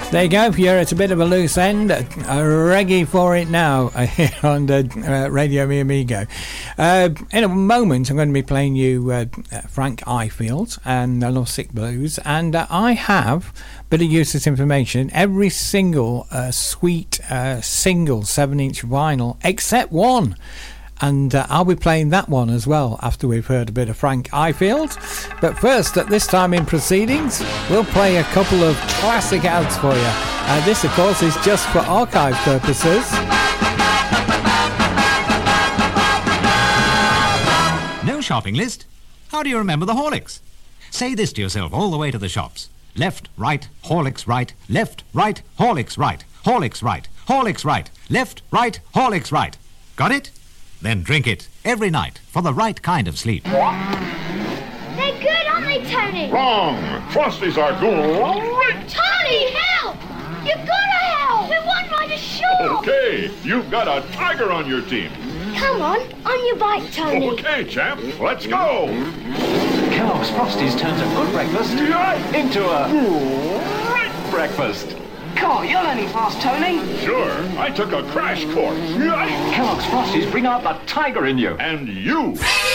There you go. Yeah, it's a bit of a loose end. A reggae for it now here on the Radio Mi Amigo. In a moment, I'm going to be playing you Frank Ifield and the Lovesick Blues. And I have a bit of useless information. Every single sweet single 7-inch vinyl except one. And I'll be playing that one as well after we've heard a bit of Frank Ifield. But first, at this time in proceedings, we'll play a couple of classic ads for you. This, of course, is just for archive purposes. No shopping list? How do you remember the Horlicks? Say this to yourself all the way to the shops. Left, right, Horlicks right. Left, right, Horlicks right. Horlicks right. Horlicks right. Left, right, Horlicks right. Got it? Then drink it every night for the right kind of sleep. They're good, aren't they, Tony? Wrong! Frosties are great! Tony, help! You've got to help! We want right ashore! Okay, you've got a tiger on your team. Come on your bike, Tony. Okay, champ, let's go! Kellogg's Frosties turns a good breakfast into a great breakfast. Come on, you're learning fast, Tony. Sure, I took a crash course. Kellogg's Frosties bring out the tiger in you. And you